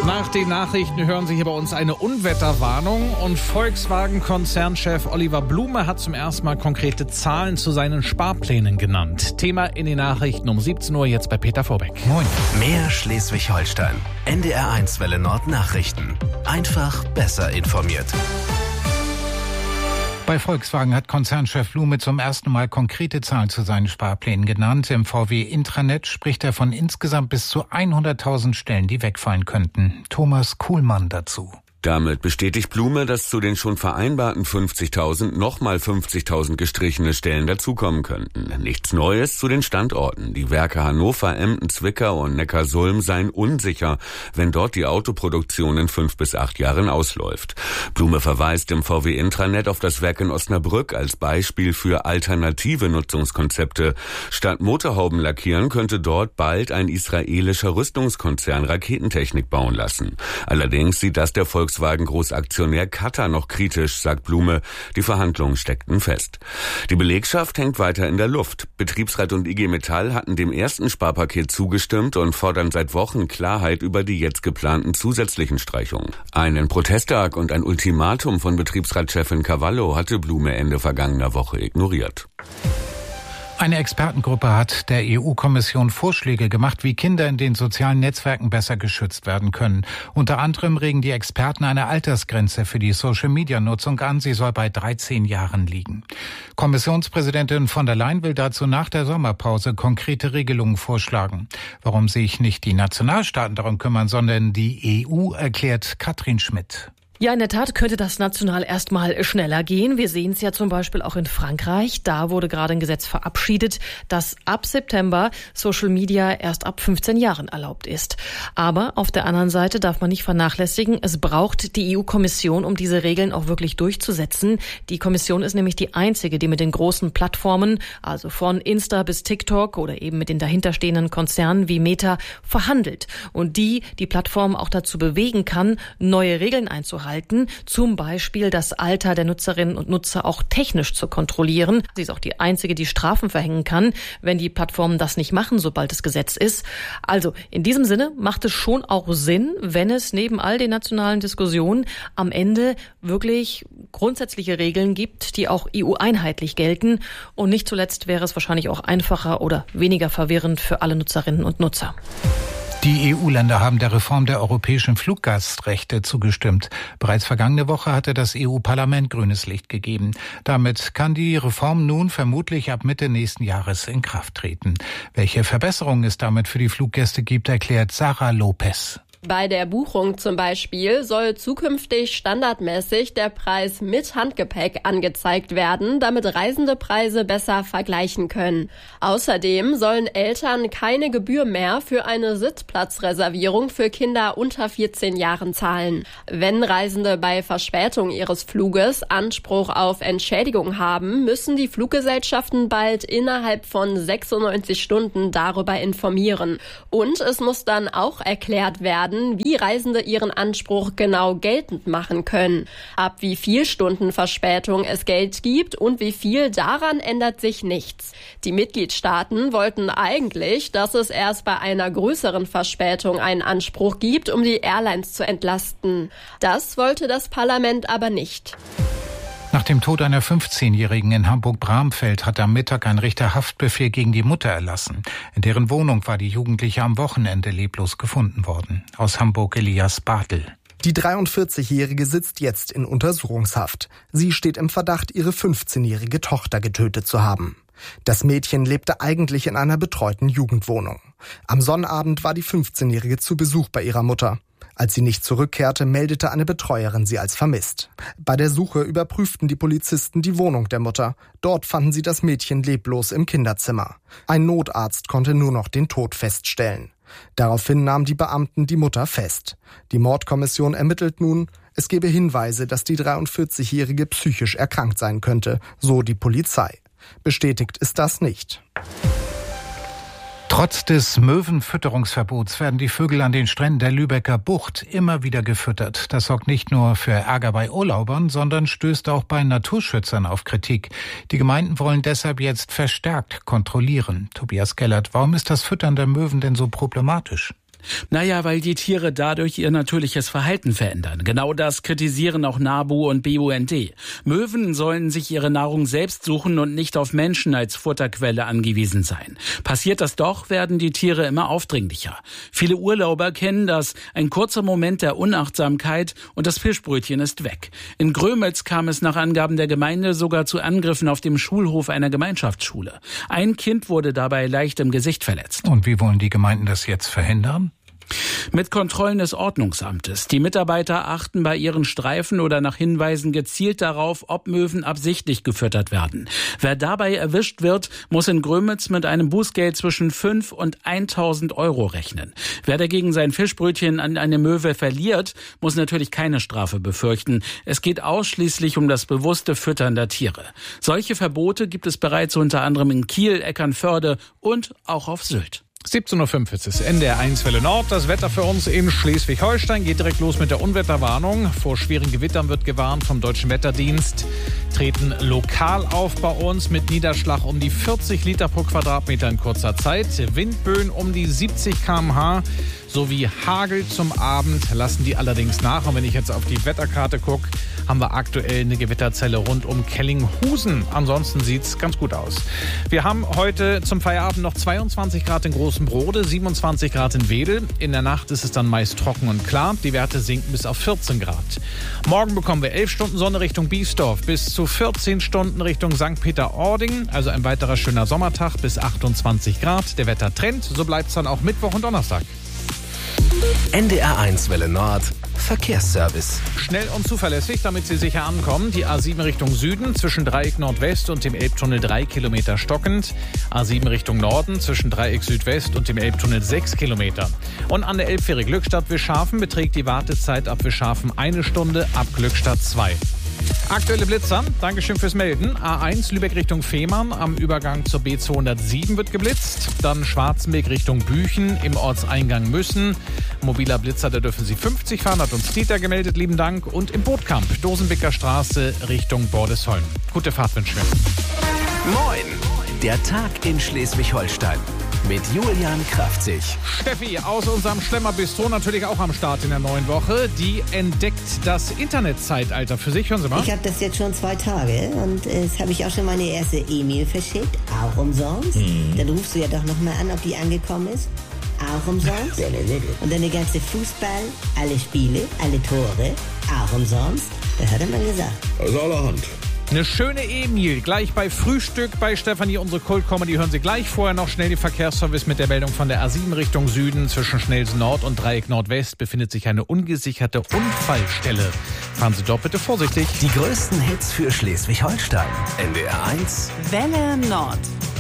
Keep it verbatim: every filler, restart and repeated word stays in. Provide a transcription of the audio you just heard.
Nach den Nachrichten hören Sie hier bei uns eine Unwetterwarnung und Volkswagen-Konzernchef Oliver Blume hat zum ersten Mal konkrete Zahlen zu seinen Sparplänen genannt. Thema in den Nachrichten um siebzehn Uhr jetzt bei Peter Vorbeck. Moin. Mehr Schleswig-Holstein. N D R eins Welle Nord Nachrichten. Einfach besser informiert. Bei Volkswagen hat Konzernchef Blume zum ersten Mal konkrete Zahlen zu seinen Sparplänen genannt. Im V W-Intranet spricht er von insgesamt bis zu hunderttausend Stellen, die wegfallen könnten. Thomas Kuhlmann dazu. Damit bestätigt Blume, dass zu den schon vereinbarten fünfzigtausend nochmal fünfzigtausend gestrichene Stellen dazukommen könnten. Nichts Neues zu den Standorten. Die Werke Hannover, Emden, Zwickau und Neckarsulm seien unsicher, wenn dort die Autoproduktion in fünf bis acht Jahren ausläuft. Blume verweist im V W-Intranet auf das Werk in Osnabrück als Beispiel für alternative Nutzungskonzepte. Statt Motorhauben lackieren könnte dort bald ein israelischer Rüstungskonzern Raketentechnik bauen lassen. Allerdings sieht das der Volkswagen Volkswagen-Großaktionär Qatar noch kritisch, sagt Blume. Die Verhandlungen steckten fest. Die Belegschaft hängt weiter in der Luft. Betriebsrat und I G Metall hatten dem ersten Sparpaket zugestimmt und fordern seit Wochen Klarheit über die jetzt geplanten zusätzlichen Streichungen. Einen Protesttag und ein Ultimatum von Betriebsratschefin Cavallo hatte Blume Ende vergangener Woche ignoriert. Eine Expertengruppe hat der E U-Kommission Vorschläge gemacht, wie Kinder in den sozialen Netzwerken besser geschützt werden können. Unter anderem regen die Experten eine Altersgrenze für die Social-Media-Nutzung an. Sie soll bei dreizehn Jahren liegen. Kommissionspräsidentin von der Leyen will dazu nach der Sommerpause konkrete Regelungen vorschlagen. Warum sich nicht die Nationalstaaten darum kümmern, sondern die E U, erklärt Katrin Schmidt. Ja, in der Tat könnte das national erstmal schneller gehen. Wir sehen es ja zum Beispiel auch in Frankreich. Da wurde gerade ein Gesetz verabschiedet, dass ab September Social Media erst ab fünfzehn Jahren erlaubt ist. Aber auf der anderen Seite darf man nicht vernachlässigen, es braucht die E U-Kommission, um diese Regeln auch wirklich durchzusetzen. Die Kommission ist nämlich die einzige, die mit den großen Plattformen, also von Insta bis TikTok oder eben mit den dahinterstehenden Konzernen wie Meta, verhandelt. Und die die Plattform auch dazu bewegen kann, neue Regeln einzuhalten. Zum Beispiel das Alter der Nutzerinnen und Nutzer auch technisch zu kontrollieren. Sie ist auch die einzige, die Strafen verhängen kann, wenn die Plattformen das nicht machen, sobald es Gesetz ist. Also in diesem Sinne macht es schon auch Sinn, wenn es neben all den nationalen Diskussionen am Ende wirklich grundsätzliche Regeln gibt, die auch E U-einheitlich gelten. Und nicht zuletzt wäre es wahrscheinlich auch einfacher oder weniger verwirrend für alle Nutzerinnen und Nutzer. Die E U-Länder haben der Reform der europäischen Fluggastrechte zugestimmt. Bereits vergangene Woche hatte das E U-Parlament grünes Licht gegeben. Damit kann die Reform nun vermutlich ab Mitte nächsten Jahres in Kraft treten. Welche Verbesserungen es damit für die Fluggäste gibt, erklärt Sarah Lopez. Bei der Buchung zum Beispiel soll zukünftig standardmäßig der Preis mit Handgepäck angezeigt werden, damit Reisende Preise besser vergleichen können. Außerdem sollen Eltern keine Gebühr mehr für eine Sitzplatzreservierung für Kinder unter vierzehn Jahren zahlen. Wenn Reisende bei Verspätung ihres Fluges Anspruch auf Entschädigung haben, müssen die Fluggesellschaften bald innerhalb von sechsundneunzig Stunden darüber informieren. Und es muss dann auch erklärt werden, wie Reisende ihren Anspruch genau geltend machen können. Ab wie viel Stunden Verspätung es Geld gibt und wie viel, daran ändert sich nichts. Die Mitgliedstaaten wollten eigentlich, dass es erst bei einer größeren Verspätung einen Anspruch gibt, um die Airlines zu entlasten. Das wollte das Parlament aber nicht. Nach dem Tod einer fünfzehnjährigen in Hamburg-Bramfeld hat am Mittag ein Richter Haftbefehl gegen die Mutter erlassen. In deren Wohnung war die Jugendliche am Wochenende leblos gefunden worden. Aus Hamburg Elias Bartel. Die dreiundvierzigjährige sitzt jetzt in Untersuchungshaft. Sie steht im Verdacht, ihre fünfzehnjährige Tochter getötet zu haben. Das Mädchen lebte eigentlich in einer betreuten Jugendwohnung. Am Sonnabend war die fünfzehnjährige zu Besuch bei ihrer Mutter. Als sie nicht zurückkehrte, meldete eine Betreuerin sie als vermisst. Bei der Suche überprüften die Polizisten die Wohnung der Mutter. Dort fanden sie das Mädchen leblos im Kinderzimmer. Ein Notarzt konnte nur noch den Tod feststellen. Daraufhin nahmen die Beamten die Mutter fest. Die Mordkommission ermittelt nun, es gebe Hinweise, dass die dreiundvierzigjährige psychisch erkrankt sein könnte, so die Polizei. Bestätigt ist das nicht. Trotz des Möwenfütterungsverbots werden die Vögel an den Stränden der Lübecker Bucht immer wieder gefüttert. Das sorgt nicht nur für Ärger bei Urlaubern, sondern stößt auch bei Naturschützern auf Kritik. Die Gemeinden wollen deshalb jetzt verstärkt kontrollieren. Tobias Gellert, warum ist das Füttern der Möwen denn so problematisch? Naja, weil die Tiere dadurch ihr natürliches Verhalten verändern. Genau das kritisieren auch NABU und B U N D. Möwen sollen sich ihre Nahrung selbst suchen und nicht auf Menschen als Futterquelle angewiesen sein. Passiert das doch, werden die Tiere immer aufdringlicher. Viele Urlauber kennen das. Ein kurzer Moment der Unachtsamkeit und das Fischbrötchen ist weg. In Grömitz kam es nach Angaben der Gemeinde sogar zu Angriffen auf dem Schulhof einer Gemeinschaftsschule. Ein Kind wurde dabei leicht im Gesicht verletzt. Und wie wollen die Gemeinden das jetzt verhindern? Mit Kontrollen des Ordnungsamtes. Die Mitarbeiter achten bei ihren Streifen oder nach Hinweisen gezielt darauf, ob Möwen absichtlich gefüttert werden. Wer dabei erwischt wird, muss in Grömitz mit einem Bußgeld zwischen fünf und eintausend Euro rechnen. Wer dagegen sein Fischbrötchen an eine Möwe verliert, muss natürlich keine Strafe befürchten. Es geht ausschließlich um das bewusste Füttern der Tiere. Solche Verbote gibt es bereits unter anderem in Kiel, Eckernförde und auch auf Sylt. siebzehn Uhr fünf ist es N D R eins Welle Nord. Das Wetter für uns in Schleswig-Holstein geht direkt los mit der Unwetterwarnung. Vor schweren Gewittern wird gewarnt vom Deutschen Wetterdienst. Treten lokal auf bei uns mit Niederschlag um die vierzig Liter pro Quadratmeter in kurzer Zeit. Windböen um die siebzig Kilometer pro Stunde sowie Hagel zum Abend lassen die allerdings nach. Und wenn ich jetzt auf die Wetterkarte gucke, haben wir aktuell eine Gewitterzelle rund um Kellinghusen. Ansonsten sieht's ganz gut aus. Wir haben heute zum Feierabend noch zweiundzwanzig Grad in Großem Brode, siebenundzwanzig Grad in Wedel. In der Nacht ist es dann meist trocken und klar. Die Werte sinken bis auf vierzehn Grad. Morgen bekommen wir elf Stunden Sonne Richtung Biesdorf, bis zu vierzehn Stunden Richtung Sankt Peter-Ording. Also ein weiterer schöner Sommertag bis achtundzwanzig Grad. Der Wettertrend, so bleibt's dann auch Mittwoch und Donnerstag. N D R eins Welle Nord Verkehrsservice. Schnell und zuverlässig, damit Sie sicher ankommen. Die A sieben Richtung Süden zwischen Dreieck Nordwest und dem Elbtunnel drei Kilometer stockend. A sieben Richtung Norden zwischen Dreieck Südwest und dem Elbtunnel sechs Kilometer. Und an der Elbfähre Glückstadt-Wischhafen beträgt die Wartezeit ab Wischhafen eine Stunde, ab Glückstadt zwei. Aktuelle Blitzer, Dankeschön fürs Melden. A eins Lübeck Richtung Fehmarn, am Übergang zur B zweihundertsieben wird geblitzt. Dann Schwarzenberg Richtung Büchen, im Ortseingang Müssen. Mobiler Blitzer, da dürfen Sie fünfzig fahren, hat uns Dieter gemeldet, lieben Dank. Und im Bootkamp, Dosenbicker Straße Richtung Bordesholm. Gute Fahrt wünschen wir. Moin, der Tag in Schleswig-Holstein. Mit Julian Kraftzig. Steffi aus unserem Schlemmerbistro natürlich auch am Start in der neuen Woche. Die entdeckt das Internetzeitalter für sich. Hören Sie mal. Ich habe das jetzt schon zwei Tage und jetzt habe ich auch schon meine erste E-Mail verschickt. Auch umsonst. Mhm. Dann rufst du ja doch nochmal an, ob die angekommen ist. Auch umsonst. Ja, und dann der ganze Fußball, alle Spiele, alle Tore. Auch umsonst. Das hat er mal gesagt. Also allerhand. Eine schöne E-Mail gleich bei Frühstück bei Stefanie, unsere Kult-Comedy. Hören Sie gleich vorher noch schnell die Verkehrsservice mit der Meldung von der A sieben Richtung Süden. Zwischen Schnellsen Nord und Dreieck Nordwest befindet sich eine ungesicherte Unfallstelle. Fahren Sie dort bitte vorsichtig. Die größten Hits für Schleswig-Holstein. N D R eins Welle Nord.